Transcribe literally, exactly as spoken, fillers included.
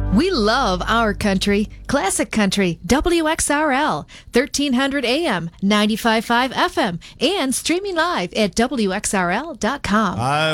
We love our country. Classic Country, W X R L, thirteen hundred A M, ninety-five point five F M, and streaming live at W X R L dot com. I